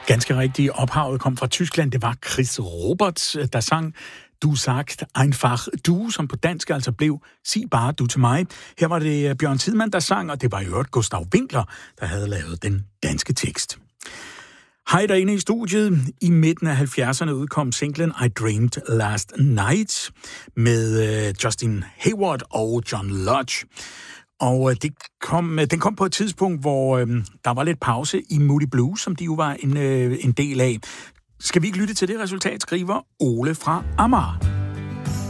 Ganske rigtigt. Ophavet kom fra Tyskland. Det var Chris Roberts, der sang Du sagt einfach du, som på dansk altså blev Sig bare du til mig. Her var det Bjørn Tidemand, der sang, og det var i øvrigt Gustav Winkler, der havde lavet den danske tekst. Hej derinde i studiet. I midten af 70'erne udkom singlen I Dreamed Last Night med Justin Hayward og John Lodge. Og den kom på et tidspunkt, hvor der var lidt pause i Moody Blues, som de jo var en del af. Skal vi ikke lytte til det resultat, skriver Ole fra Amager.